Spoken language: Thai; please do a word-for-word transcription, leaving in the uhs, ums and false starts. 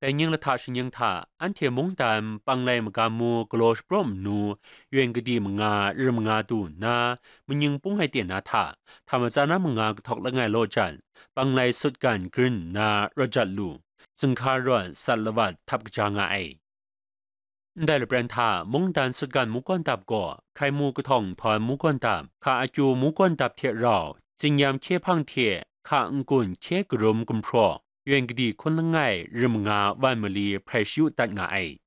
แต่ยังละทาชิยังทาอันเทมงตามปังไลมกามูกลอสพรอมนูเวนกดีมงาเรมงาดูนามันยังปุ้งให้เตียนาทาทำจานามงากทอกละไงโลจันปังไลสุดการกรินนารจัดลูจึงคารอนสัลวัดทับกจางไอได้ละแบรนทามงดันสุดการมุกอนตับก่อไข่มูกระทองถอนมุกอนตับขาอาจูมุกอนตับเทเราจึงยามเคียพังเทขาอังกุนเคียกรมกุมพรอเวียนกดีคนละไงริมงาวันมลีไพรชิวตัดงาไอ